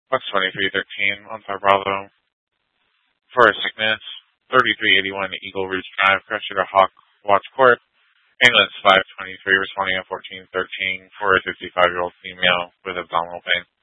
Bucks 2313, on Fire Bravo. For sickness, 3381 Eagle Ridge Drive, Crusher to Hawk Watch Court. Ambulance 523 responding at 1413 for a 55-year-old female with abdominal pain.